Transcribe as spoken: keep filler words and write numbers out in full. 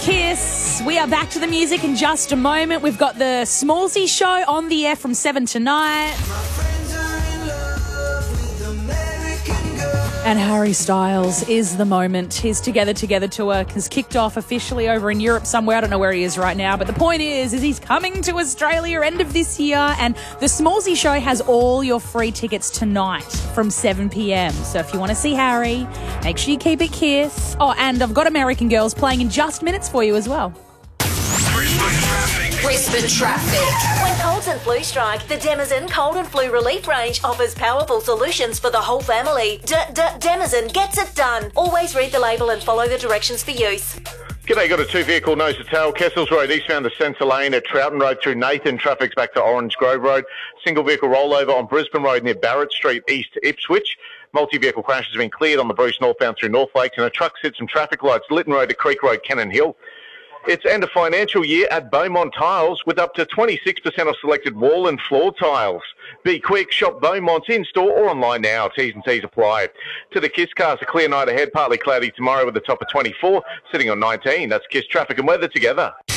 Kiss. We are back to the music in just a moment. We've got the Smallsy Show on the air from seven tonight. And Harry Styles is the moment. His Together Together tour has kicked off officially over in Europe somewhere. I don't know where he is right now. But the point is, is he's coming to Australia end of this year. And the Smallsy Show has all your free tickets tonight from seven p.m. So if you want to see Harry, make sure you keep it Kiss. Oh, and I've got American Girls playing in just minutes for you as well. Brisbane traffic. When colds and flu strike, the Denizen Cold and Flu Relief range offers powerful solutions for the whole family. D-D-Denizen gets it done. Always read the label and follow the directions for use. G'day, got a two-vehicle nose-to-tail. Kessels Road eastbound to Sensor Lane at Troughton Road through Nathan. Traffic's back to Orange Grove Road. Single-vehicle rollover on Brisbane Road near Barrett Street east to Ipswich. Multi-vehicle crashes have been cleared on the Bruce northbound through North Lakes, and a truck hit some traffic lights. Lytton Road to Creek Road, Cannon Hill. It's end of financial year at Beaumont Tiles with up to twenty-six percent off selected wall and floor tiles. Be quick, shop Beaumont's in-store or online now. T's and C's apply. To the Kiss cars, a clear night ahead, partly cloudy tomorrow with a top of twenty-four, sitting on nineteen. That's Kiss traffic and weather together.